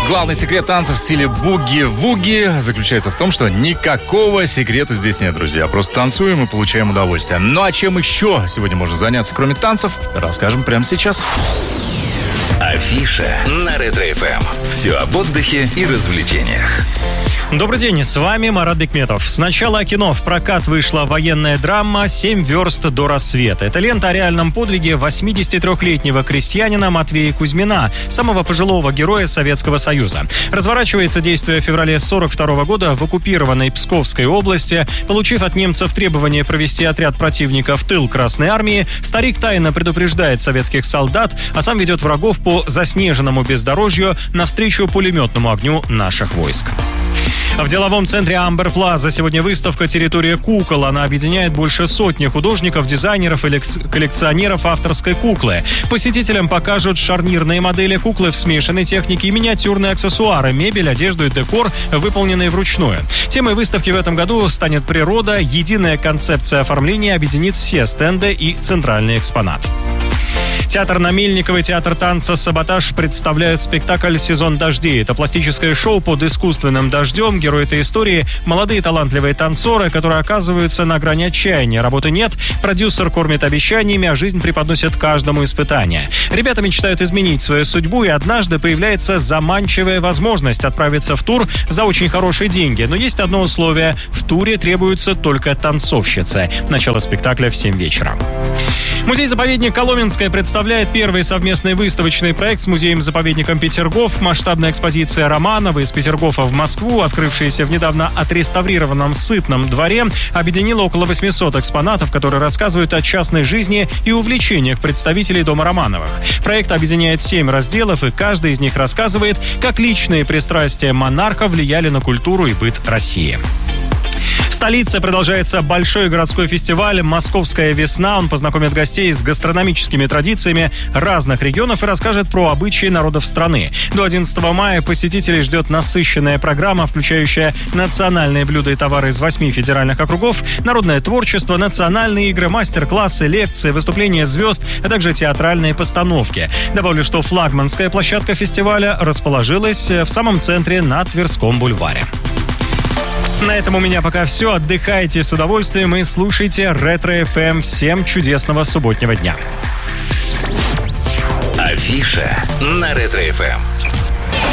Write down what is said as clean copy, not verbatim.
Главный секрет танцев в стиле буги-вуги заключается в том, что никакого секрета здесь нет, друзья. Просто танцуем и получаем удовольствие. Ну а чем еще сегодня можно заняться, кроме танцев, расскажем прямо сейчас. Афиша на Ретро-ФМ. Все об отдыхе и развлечениях. Добрый день, с вами Марат Бекметов. С начала кино в прокат вышла военная драма «7 верст до рассвета». Это лента о реальном подвиге 83-летнего крестьянина Матвея Кузьмина, самого пожилого героя Советского Союза. Разворачивается действие в феврале 1942 года в оккупированной Псковской области. Получив от немцев требование провести отряд противника в тыл Красной Армии, старик тайно предупреждает советских солдат, а сам ведет врагов по заснеженному бездорожью навстречу пулеметному огню наших войск. В деловом центре Амбер Плаза сегодня выставка «Территория кукол». Она объединяет больше сотни художников, дизайнеров и коллекционеров авторской куклы. Посетителям покажут шарнирные модели куклы в смешанной технике и миниатюрные аксессуары, мебель, одежду и декор, выполненные вручную. Темой выставки в этом году станет природа. Единая концепция оформления объединит все стенды и центральный экспонат. Театр на Мельниковой, театр танца «Саботаж» представляют спектакль «Сезон дождей». Это пластическое шоу под искусственным дождем. Герои этой истории – молодые талантливые танцоры, которые оказываются на грани отчаяния. Работы нет, продюсер кормит обещаниями, а жизнь преподносит каждому испытание. Ребята мечтают изменить свою судьбу, и однажды появляется заманчивая возможность отправиться в тур за очень хорошие деньги. Но есть одно условие – в туре требуются только танцовщицы. Начало спектакля в 7 вечера. Музей-заповедник Коломенское представляет первый совместный выставочный проект с музеем-заповедником Петергоф. Масштабная экспозиция Романова из Петергофа в Москву, открывшаяся в недавно отреставрированном Сытном дворе, объединила около 800 экспонатов, которые рассказывают о частной жизни и увлечениях представителей дома Романовых. Проект объединяет 7 разделов, и каждый из них рассказывает, как личные пристрастия монарха влияли на культуру и быт России. В столице продолжается большой городской фестиваль «Московская весна». Он познакомит гостей с гастрономическими традициями разных регионов и расскажет про обычаи народов страны. До 11 мая посетителей ждет насыщенная программа, включающая национальные блюда и товары из 8 федеральных округов, народное творчество, национальные игры, мастер-классы, лекции, выступления звезд, а также театральные постановки. Добавлю, что флагманская площадка фестиваля расположилась в самом центре на Тверском бульваре. На этом у меня пока все. Отдыхайте с удовольствием и слушайте Ретро-ФМ. Всем чудесного субботнего дня. Афиша на Ретро-ФМ.